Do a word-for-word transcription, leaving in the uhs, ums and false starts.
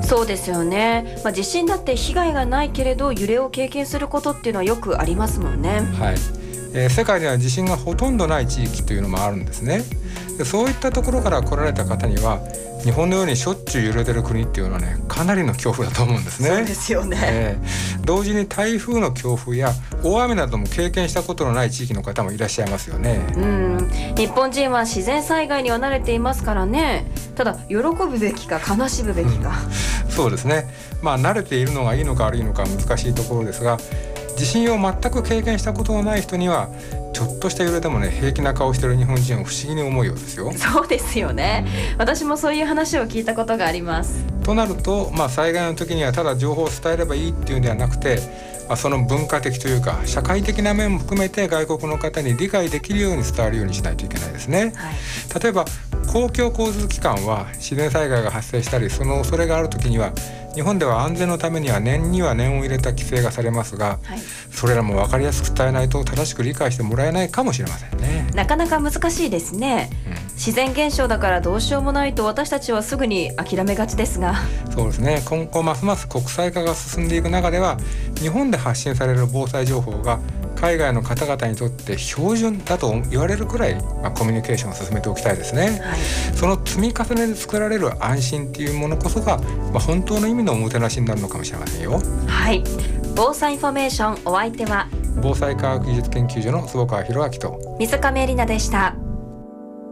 そうですよね、まあ、地震だって被害がないけれど揺れを経験することっていうのはよくありますもんね。 はい、えー、世界では地震がほとんどない地域というのもあるんですね。でそういったところから来られた方には日本のようにしょっちゅう揺れてる国っていうのはねかなりの恐怖だと思うんですね。 そうですよね、 えー、同時に台風の恐怖や大雨なども経験したことのない地域の方もいらっしゃいますよね。 うん、日本人は自然災害には慣れていますからね。ただ喜ぶべきか悲しむべきか、 うん、そうですね。まあ慣れているのがいいのか悪いのか難しいところですが、地震を全く経験したことのない人にはちょっとした揺れでもね平気な顔している日本人を不思議に思うようですよ。 そうですよね、うん、私もそういう話を聞いたことがあります。 となると、まあ、災害の時にはただ情報を伝えればいいっていうんではなくて、まあ、その文化的というか社会的な面も含めて外国の方に理解できるように伝わるようにしないといけないですね、はい、例えば公共交通機関は自然災害が発生したりその恐れがある時には日本では安全のためには念には念を入れた規制がされますが、はい、それらも分かりやすく伝えないと正しく理解してもらえないかもしれませんね。 なかなか難しいですね、うん、自然現象だからどうしようもないと私たちはすぐに諦めがちですが。 そうですね。今後ますます国際化が進んでいく中では日本で発信される防災情報が海外の方々にとって標準だと言われるくらい、まあ、コミュニケーションを進めておきたいですね、はい、その積み重ねで作られる安心っていうものこそが、まあ、本当の意味のおもてなしになるのかもしれませんよ。 はい、防災インフォメーションお相手は防災科学技術研究所の坪川博明と水上恵里奈でした。